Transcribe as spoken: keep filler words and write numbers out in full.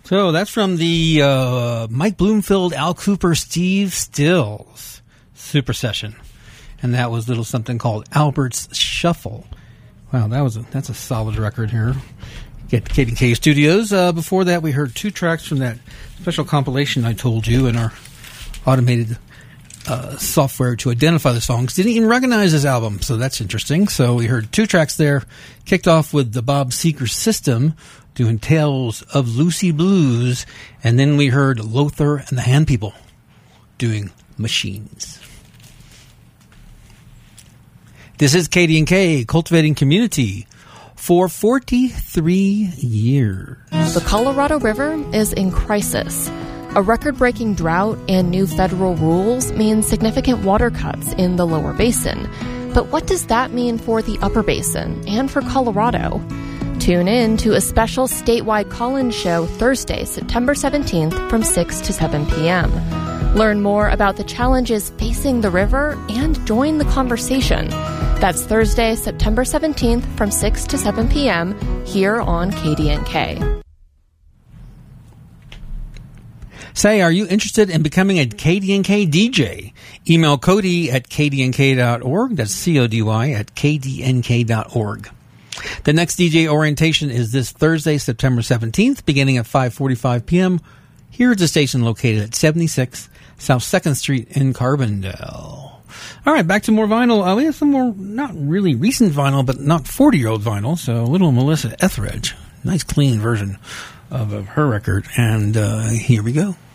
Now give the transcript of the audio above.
So that's from the uh, Mike Bloomfield, Al Cooper, Steve Stills Super Session. And that was a little something called Albert's Shuffle. Wow, that was a, that's a solid record here. Get K D K Studios. Uh, before that, we heard two tracks from that special compilation I told you in our automated uh, software to identify the songs. Didn't even recognize this album, so that's interesting. So we heard two tracks there. Kicked off with the Bob Seger System doing Tales of Lucy Blues, and then we heard Lothar and the Hand People doing Machines. This is K D and K, cultivating community for forty-three years. The Colorado River is in crisis. A record-breaking drought and new federal rules mean significant water cuts in the lower basin. But what does that mean for the upper basin and for Colorado? Tune in to a special statewide call-in show Thursday, September seventeenth from six to seven p.m. Learn more about the challenges facing the river and join the conversation. That's Thursday, September seventeenth from six to seven p.m. here on K D N K. Say, are you interested in becoming a K D N K D J? Email Cody at k d n k dot org. That's C O D Y at k d n k dot org. The next D J orientation is this Thursday, September seventeenth, beginning at five forty-five p.m. Here at the station located at seventy-six South second Street in Carbondale. All right, back to more vinyl. Uh, we have some more, not really recent vinyl, but not forty-year-old vinyl. So little Melissa Etheridge. Nice, clean version of, of her record. And uh, here we go.